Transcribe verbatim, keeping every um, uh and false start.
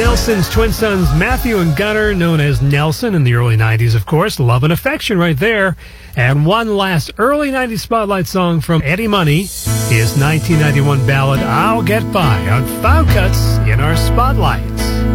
Nelson's twin sons, Matthew and Gunnar, known as Nelson in the early nineties, of course. Love and Affection right there. And one last early nineties Spotlight song from Eddie Money, his nineteen ninety-one ballad, I'll Get By, on Found Cuts in our Spotlight.